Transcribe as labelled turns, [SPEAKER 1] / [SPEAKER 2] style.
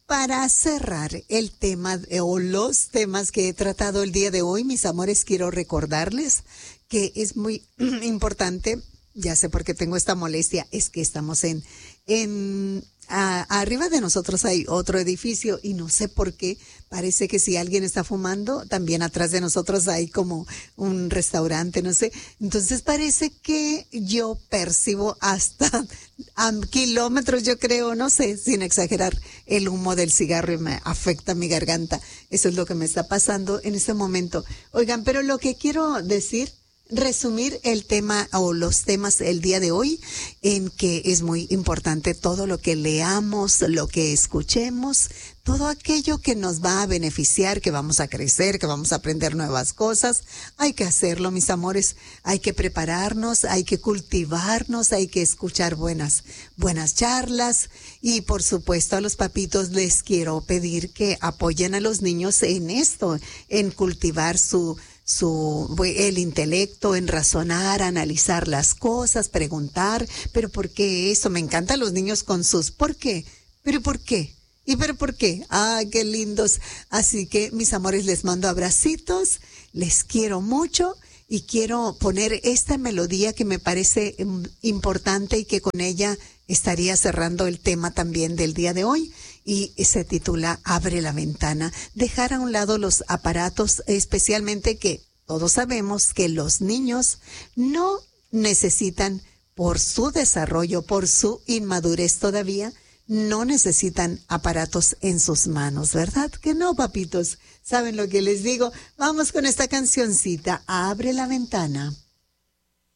[SPEAKER 1] para cerrar el tema o los temas que he tratado el día de hoy, mis amores, quiero recordarles que es muy importante, ya sé por qué tengo esta molestia, es que estamos arriba de nosotros hay otro edificio y no sé por qué, parece que si alguien está fumando, también atrás de nosotros hay como un restaurante, no sé. Entonces parece que yo percibo hasta a kilómetros, yo creo, no sé, sin exagerar, el humo del cigarro y me afecta mi garganta. Eso es lo que me está pasando en este momento. Oigan, pero lo que quiero decir, resumir el tema o los temas el día de hoy, en que es muy importante todo lo que leamos, lo que escuchemos, todo aquello que nos va a beneficiar, que vamos a crecer, que vamos a aprender nuevas cosas. Hay que hacerlo, mis amores, hay que prepararnos, hay que cultivarnos, hay que escuchar buenas charlas y por supuesto a los papitos les quiero pedir que apoyen a los niños en esto, en cultivar el intelecto, en razonar, analizar las cosas, preguntar, pero ¿por qué eso? Me encantan los niños con sus ¿por qué? ¿Pero por qué? ¿Y pero por qué? ¡Ah, qué lindos! Así que, mis amores, les mando abracitos, les quiero mucho y quiero poner esta melodía que me parece importante y que con ella estaría cerrando el tema también del día de hoy. Y se titula Abre la ventana. Dejar a un lado los aparatos, especialmente que todos sabemos que los niños no necesitan, por su desarrollo, por su inmadurez todavía, no necesitan aparatos en sus manos, ¿verdad? Que no, papitos. ¿Saben lo que les digo? Vamos con esta cancioncita, Abre la ventana.